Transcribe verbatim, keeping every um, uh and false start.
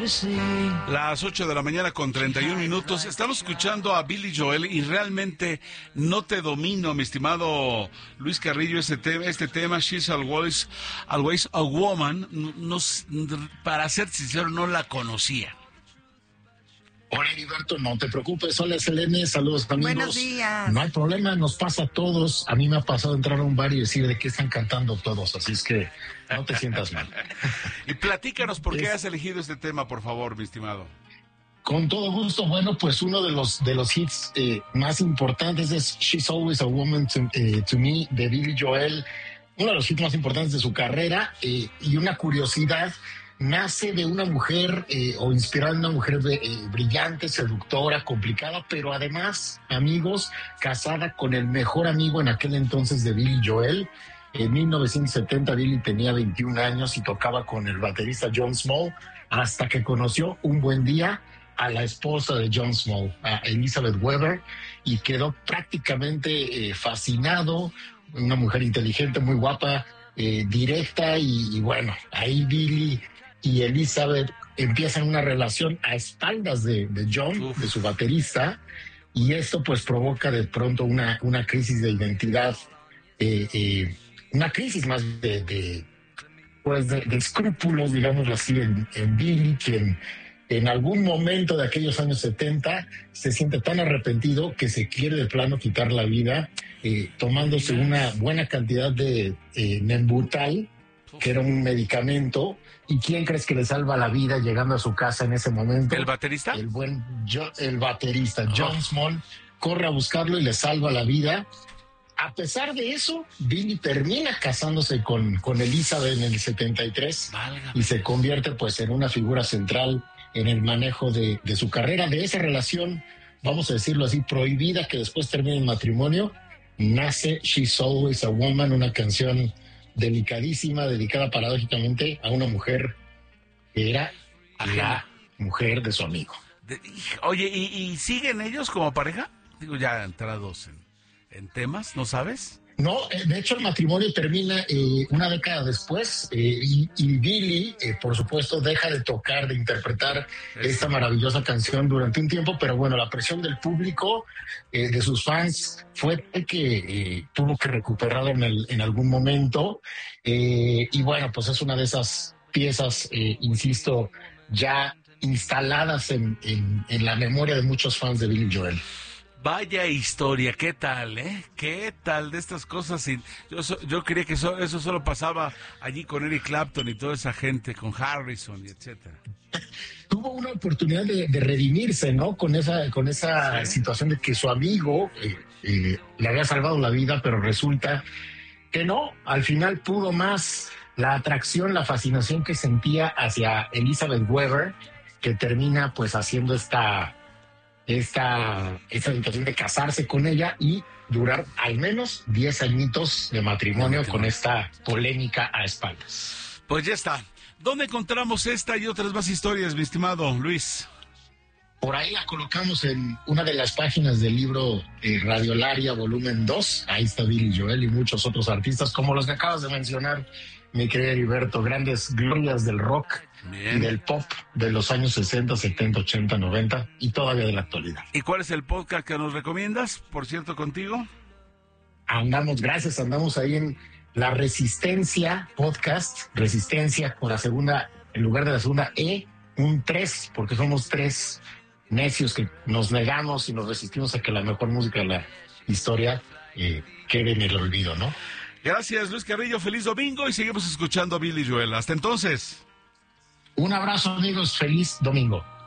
Las ocho de la mañana con treinta y un minutos. Estamos escuchando a Billy Joel y realmente no te domino, mi estimado Luis Carrillo, este tema, este tema She's Always, Always a Woman. No, no, para ser sincero, no la conocía. Hola, Heriberto, no te preocupes. Hola, Selene, saludos, amigos. Buenos días. No hay problema, nos pasa a todos. A mí me ha pasado entrar a un bar y decir de qué están cantando todos, así es que no te sientas mal. Y platícanos por qué Es... has elegido este tema, por favor, mi estimado. Con todo gusto. Bueno, pues uno de los de los hits eh, más importantes es She's Always a Woman to, eh, to Me, de Billy Joel. Uno de los hits más importantes de su carrera, eh, y una curiosidad: nace de una mujer, eh, o inspirada en una mujer eh, brillante, seductora, complicada, pero además, amigos, casada con el mejor amigo en aquel entonces de Billy Joel. En mil novecientos setenta Billy tenía veintiún años y tocaba con el baterista John Small, hasta que conoció un buen día a la esposa de John Small, a Elizabeth Weber, y quedó prácticamente eh, fascinado. Una mujer inteligente, muy guapa, eh, directa, y, y bueno, ahí Billy y Elizabeth empiezan una relación a espaldas de, de John, Uf. de su baterista, y esto pues provoca de pronto una, una crisis de identidad, eh, eh, una crisis más de, de pues de, de escrúpulos, digámoslo así, en, en Billy, quien en algún momento de aquellos años setenta se siente tan arrepentido que se quiere de plano quitar la vida, eh, tomándose una buena cantidad de eh, Nembutal, que era un medicamento. ¿Y quién crees que le salva la vida llegando a su casa en ese momento? ¿El baterista? El buen John, el baterista, oh. John Small, corre a buscarlo y le salva la vida. A pesar de eso, Billy termina casándose con, con Elizabeth en el setenta y tres. Válgame. Y se convierte pues en una figura central en el manejo de, de su carrera. De esa relación, vamos a decirlo así, prohibida, que después termina en matrimonio, nace She's Always a Woman, una canción delicadísima, dedicada paradójicamente a una mujer que era la mujer de su amigo. De, oye, ¿y, ¿y siguen ellos como pareja? Digo, ya entrados en, en temas, ¿no sabes? No, de hecho el matrimonio termina eh, una década después, eh, y, y Billy, eh, por supuesto, deja de tocar, de interpretar Eso. esta maravillosa canción durante un tiempo, pero bueno, la presión del público, eh, de sus fans, fue que eh, tuvo que recuperarlo en, el, en algún momento, eh, y bueno, pues es una de esas piezas, eh, insisto, ya instaladas en, en, en la memoria de muchos fans de Billy Joel. Vaya historia, ¿qué tal, eh? ¿Qué tal de estas cosas? Y yo, yo creía que eso, eso solo pasaba allí con Eric Clapton y toda esa gente, con Harrison y etcétera. Tuvo una oportunidad de, de redimirse, ¿no? Con esa, con esa ¿Sí? situación de que su amigo eh, eh, le había salvado la vida, pero resulta que no. Al final pudo más la atracción, la fascinación que sentía hacia Elizabeth Weber, que termina pues haciendo esta... esta, esta situación de casarse con ella y durar al menos diez añitos de matrimonio con esta polémica a espaldas. Pues ya está. ¿Dónde encontramos esta y otras más historias, mi estimado Luis? Por ahí la colocamos en una de las páginas del libro eh, Radiolaria volumen dos. Ahí está Billy Joel y muchos otros artistas, como los que acabas de mencionar, mi querido Heriberto, grandes glorias del rock. Bien. Y del pop de los años sesenta, setenta, ochenta, noventa y todavía de la actualidad. ¿Y cuál es el podcast que nos recomiendas, por cierto, contigo? Andamos, gracias, andamos ahí en La Resistencia Podcast, Resistencia con la segunda, en lugar de la segunda E, un tres, porque somos tres necios que nos negamos y nos resistimos a que la mejor música de la historia eh, quede en el olvido, ¿no? Gracias, Luis Carrillo, feliz domingo y seguimos escuchando a Billy Joel. Hasta entonces. Un abrazo, amigos, feliz domingo.